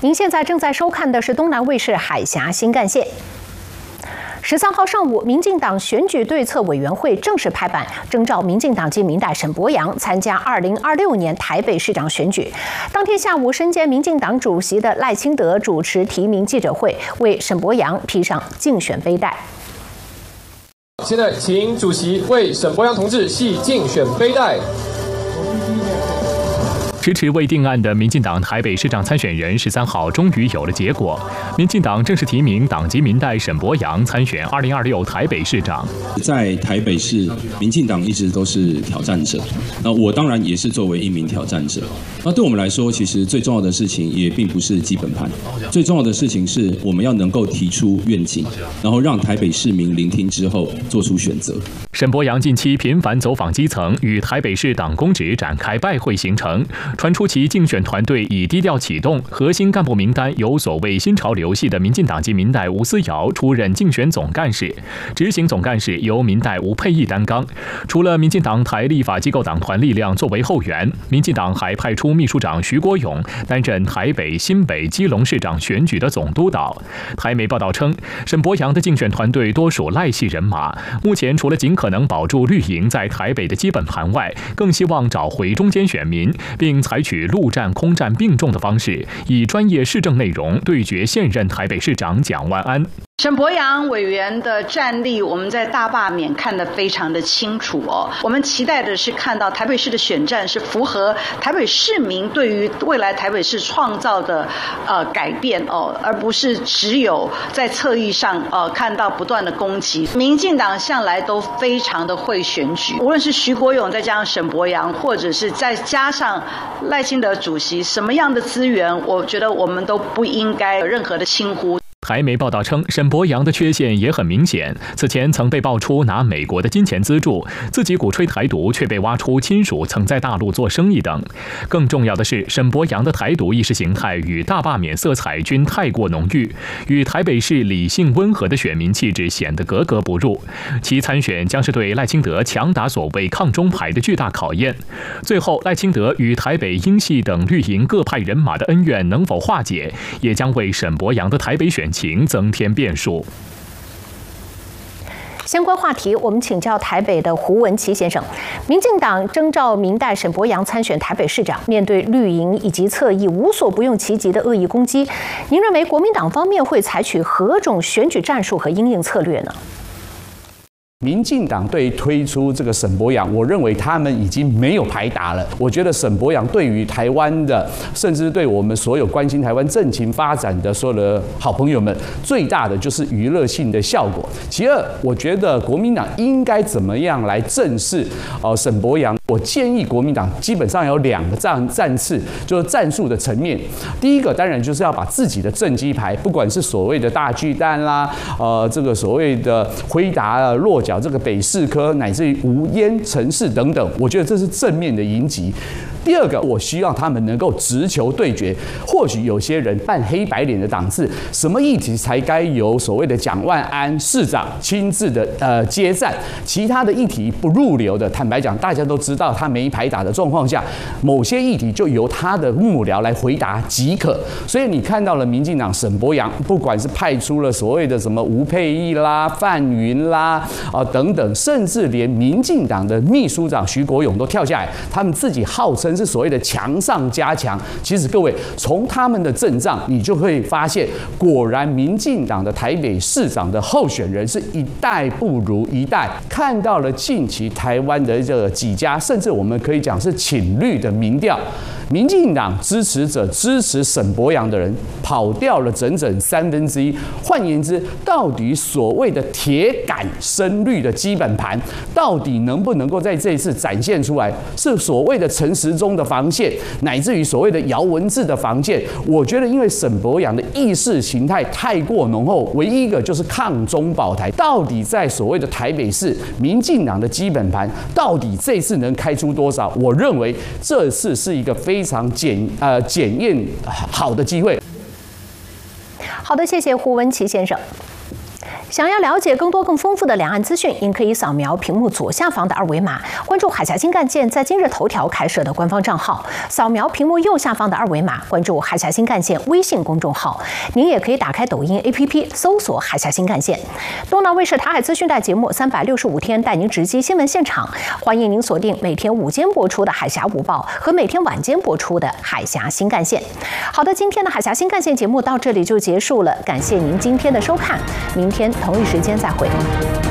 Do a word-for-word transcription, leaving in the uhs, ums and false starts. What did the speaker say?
您现在正在收看的是东南卫视海峡新干线。十三号上午，民进党选举对策委员会正式拍板，征召民进党籍民代沈伯洋参加二零二六年台北市长选举。当天下午，身兼民进党主席的赖清德主持提名记者会，为沈伯洋披上竞选背带。 现在，请主席为沈伯洋同志系竞选背带。 迟迟未定案的民进党台北市长参选人十三号终于有了结果，民进党正式提名党籍民代沈伯洋参选二零二六台北市长。 在台北市，民进党一直都是挑战者，那我当然也是作为一名挑战者。那对我们来说，其实最重要的事情也并不是基本盘，最重要的事情是我们要能够提出愿景，然后让台北市民聆听之后做出选择。 沈伯洋近期频繁走访基层，与台北市党公职展开拜会行程。传出其竞选团队已低调启动，核心干部名单由所谓新潮流系的民进党籍民代吴思瑶出任竞选总干事，执行总干事由民代吴佩益担纲。除了民进党台立法机构党团力量作为后援，民进党还派出秘书长徐国勇担任台北、新北、基隆市长选举的总督导。台媒报道称，沈伯洋的竞选团队多属赖系人马，目前除了尽可能保住绿营在台北的基本盘外，更希望找回中间选民，并采取陆战空战并重的方式，以专业市政内容对决现任台北市长蒋万安。 沈伯洋委员的战力，我们在大罢免看得非常的清楚哦。我们期待的是看到台北市的选战是符合台北市民对于未来台北市创造的呃改变哦，而不是只有在侧翼上呃看到不断的攻击。民进党向来都非常的会选举，无论是徐国勇再加上沈伯洋，或者是再加上赖清德主席，什么样的资源，我觉得我们都不应该有任何的轻忽。 台媒报道称，沈伯洋的缺陷也很明显。此前曾被爆出拿美国的金钱资助，自己鼓吹台独，却被挖出亲属曾在大陆做生意等。更重要的是，沈伯洋的台独意识形态与大罢免色彩均太过浓郁，与台北市理性温和的选民气质显得格格不入。其参选将是对赖清德强打所谓抗中牌的巨大考验。最后，赖清德与台北英系等绿营各派人马的恩怨能否化解，也将为沈伯洋的台北选情增添变数。 相关话题，我们请教台北的胡文琪先生。民进党征召民代沈伯洋参选台北市长，面对绿营以及侧翼无所不用其极的恶意攻击，您认为国民党方面会采取何种选举战术和因应策略呢？ 民进党对推出这个沈伯洋，我认为他们已经没有牌打了。我觉得沈伯洋对于台湾的，甚至对我们所有关心台湾政情发展的所有的好朋友们，最大的就是娱乐性的效果。其二，我觉得国民党应该怎么样来正视呃沈伯洋？我建议国民党基本上有两个战战次，就是战术的层面。第一个当然就是要把自己的政绩牌，不管是所谓的大巨蛋啦，呃，这个所谓的辉达啊、落脚。这个北市科乃至于无烟城市等等，我觉得这是正面的迎击。第二个，我希望他们能够直球对决。或许有些人扮黑白脸的档次，什么议题才该由所谓的蒋万安市长亲自的呃接战，其他的议题不入流的，坦白讲，大家都知道他没牌打的状况下，某些议题就由他的幕僚来回答即可。所以你看到了民进党沈伯洋，不管是派出了所谓的什么吴佩益啦、范云啦啊等等，甚至连民进党的秘书长徐国勇都跳下来，他们自己号称是所谓的强上加强。其实各位从他们的阵仗，你就会发现，果然民进党的台北市长的候选人是一代不如一代。看到了近期台湾的这个几家，甚至我们可以讲是浅绿的民调，民进党支持者支持沈伯洋的人跑掉了整整三分之一。换言之，到底所谓的铁杆深绿的基本盘，到底能不能够在这一次展现出来？是所谓的陈时中的防线，乃至于所谓的姚文智的防线。我觉得，因为沈伯洋的意识形态太过浓厚，唯一一个就是抗中保台。到底在所谓的台北市，民进党的基本盘，到底这次能开出多少？我认为这次是一个非常检呃检验好的机会。 好的，谢谢胡文琪先生。 想要了解更多更丰富的两岸资讯，您可以扫描屏幕左下方的二维码，关注海峡新干线在今日头条开设的官方账号；扫描屏幕右下方的二维码，关注海峡新干线微信公众号。您也可以打开抖音 A P P 搜索海峡新干线。东南卫视台海资讯带节目三百六十五天带您直击新闻现场，欢迎您锁定每天午间播出的海峡午报和每天晚间播出的海峡新干线。好的，今天的海峡新干线节目到这里就结束了，感谢您今天的收看，明天同一时间再会。